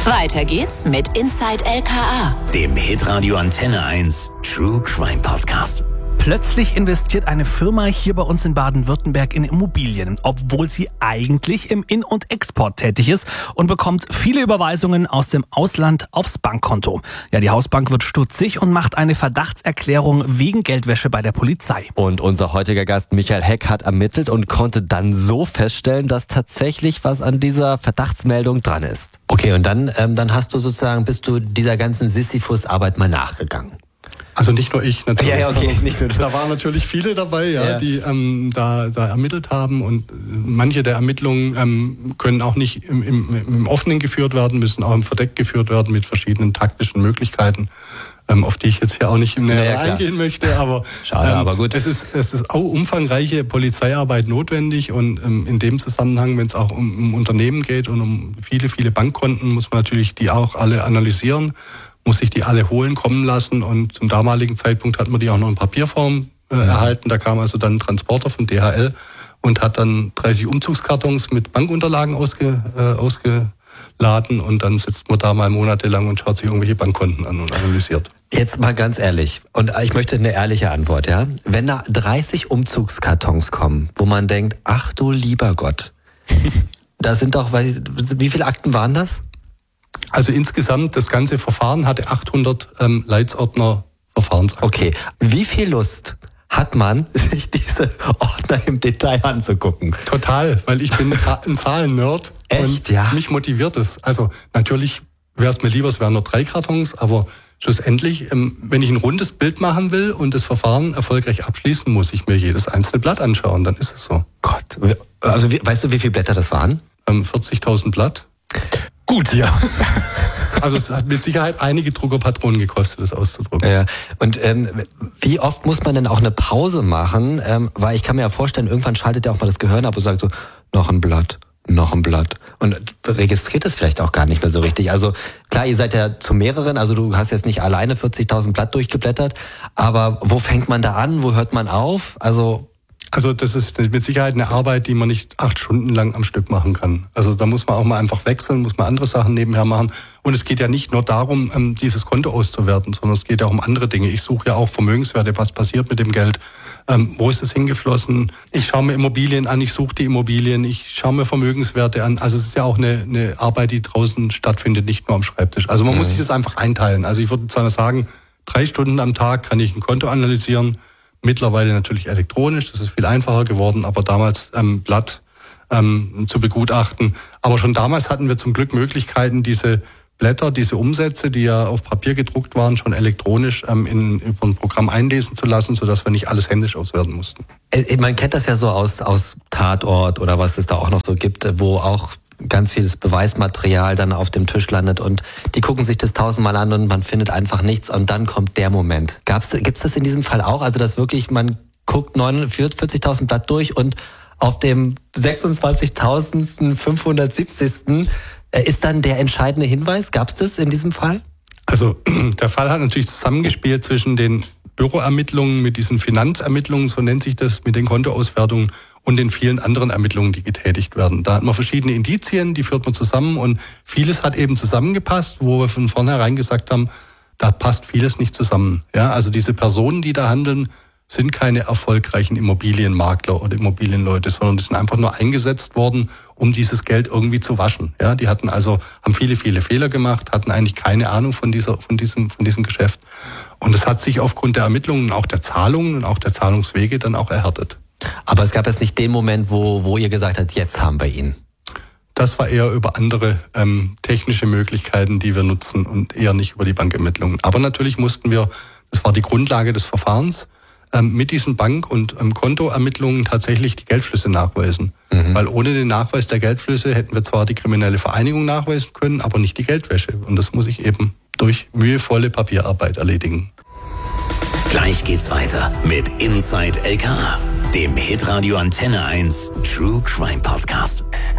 Weiter geht's mit Inside LKA, dem Hitradio Antenne 1 True Crime Podcast. Plötzlich investiert eine Firma hier bei uns in Baden-Württemberg in Immobilien, obwohl sie eigentlich im In- und Export tätig ist und bekommt viele Überweisungen aus dem Ausland aufs Bankkonto. Ja, die Hausbank wird stutzig und macht eine Verdachtserklärung wegen Geldwäsche bei der Polizei. Und unser heutiger Gast Michael Heck hat ermittelt und konnte dann so feststellen, dass tatsächlich was an dieser Verdachtsmeldung dran ist. Okay, und dann bist du dieser ganzen Sisyphus-Arbeit mal nachgegangen. Also nicht nur ich natürlich. Ja, okay, nicht nur du. Da waren natürlich viele dabei, die da ermittelt haben, und manche der Ermittlungen können auch nicht im Offenen geführt werden, müssen auch im Verdeck geführt werden mit verschiedenen taktischen Möglichkeiten, auf die ich jetzt hier auch nicht näher eingehen möchte. Aber schade, aber gut. Es ist auch umfangreiche Polizeiarbeit notwendig, und in dem Zusammenhang, wenn es auch um Unternehmen geht und um viele, viele Bankkonten, muss man natürlich die auch alle analysieren, muss sich die alle holen, kommen lassen, und zum damaligen Zeitpunkt hat man die auch noch in Papierform erhalten. Da kam also dann ein Transporter von DHL und hat dann 30 Umzugskartons mit Bankunterlagen ausgeladen, und dann sitzt man da mal monatelang und schaut sich irgendwelche Bankkonten an und analysiert. Jetzt mal ganz ehrlich, und ich möchte eine ehrliche Antwort, ja? Wenn da 30 Umzugskartons kommen, wo man denkt, ach du lieber Gott, da sind doch, wie viele Akten waren das? Also insgesamt, das ganze Verfahren hatte 800 Leitsordner Verfahrensakten. Okay, wie viel Lust hat man, sich diese Ordner im Detail anzugucken? Total, weil ich bin ein Zahlen-Nerd. Echt? Und ja? Mich motiviert es. Also natürlich wäre es mir lieber, es wären nur 3 Kartons, aber schlussendlich, wenn ich ein rundes Bild machen will und das Verfahren erfolgreich abschließen, muss ich mir jedes einzelne Blatt anschauen, dann ist es so. Gott, also weißt du, wie viele Blätter das waren? 40.000 Blatt. Gut, ja. Also es hat mit Sicherheit einige Druckerpatronen gekostet, das auszudrucken. Ja. Und wie oft muss man denn auch eine Pause machen? Weil ich kann mir ja vorstellen, irgendwann schaltet ja auch mal das Gehirn ab und sagt so, noch ein Blatt. Und registriert es vielleicht auch gar nicht mehr so richtig. Also klar, ihr seid ja zu mehreren, also du hast jetzt nicht alleine 40.000 Blatt durchgeblättert, aber wo fängt man da an, wo hört man auf? Also das ist mit Sicherheit eine Arbeit, die man nicht 8 Stunden lang am Stück machen kann. Also da muss man auch mal einfach wechseln, muss man andere Sachen nebenher machen. Und es geht ja nicht nur darum, dieses Konto auszuwerten, sondern es geht ja auch um andere Dinge. Ich suche ja auch Vermögenswerte, was passiert mit dem Geld, wo ist es hingeflossen. Ich schaue mir Immobilien an, ich suche die Immobilien, ich schaue mir Vermögenswerte an. Also es ist ja auch eine Arbeit, die draußen stattfindet, nicht nur am Schreibtisch. Also man muss sich das einfach einteilen. Also ich würde sagen, 3 Stunden am Tag kann ich ein Konto analysieren. Mittlerweile natürlich elektronisch, das ist viel einfacher geworden, aber damals Blatt zu begutachten. Aber schon damals hatten wir zum Glück Möglichkeiten, diese Blätter, diese Umsätze, die ja auf Papier gedruckt waren, schon elektronisch über ein Programm einlesen zu lassen, sodass wir nicht alles händisch auswerten mussten. Man kennt das ja so aus Tatort oder was es da auch noch so gibt, wo auch ganz vieles Beweismaterial dann auf dem Tisch landet und die gucken sich das 1000-mal an und man findet einfach nichts und dann kommt der Moment. Gibt's das in diesem Fall auch? Also dass wirklich man guckt 40.000 Blatt durch und auf dem 26.570. Ist dann der entscheidende Hinweis? Gab's das in diesem Fall? Also der Fall hat natürlich zusammengespielt zwischen den Büroermittlungen mit diesen Finanzermittlungen, so nennt sich das, mit den Kontoauswertungen und den vielen anderen Ermittlungen, die getätigt werden. Da hat man verschiedene Indizien, die führt man zusammen und vieles hat eben zusammengepasst, wo wir von vornherein gesagt haben, da passt vieles nicht zusammen. Ja, also diese Personen, die da handeln, sind keine erfolgreichen Immobilienmakler oder Immobilienleute, sondern die sind einfach nur eingesetzt worden, um dieses Geld irgendwie zu waschen. Ja, die haben viele, viele Fehler gemacht, hatten eigentlich keine Ahnung von diesem Geschäft. Und es hat sich aufgrund der Ermittlungen, auch der Zahlungen und auch der Zahlungswege dann auch erhärtet. Aber es gab jetzt nicht den Moment, wo ihr gesagt habt, jetzt haben wir ihn. Das war eher über andere technische Möglichkeiten, die wir nutzen und eher nicht über die Bankermittlungen. Aber natürlich mussten wir, das war die Grundlage des Verfahrens, mit diesen Bank- und Kontoermittlungen tatsächlich die Geldflüsse nachweisen. Weil ohne den Nachweis der Geldflüsse hätten wir zwar die kriminelle Vereinigung nachweisen können, aber nicht die Geldwäsche. Und das muss ich eben durch mühevolle Papierarbeit erledigen. Gleich geht's weiter mit Inside LKA, dem Hitradio Antenne 1 True Crime Podcast.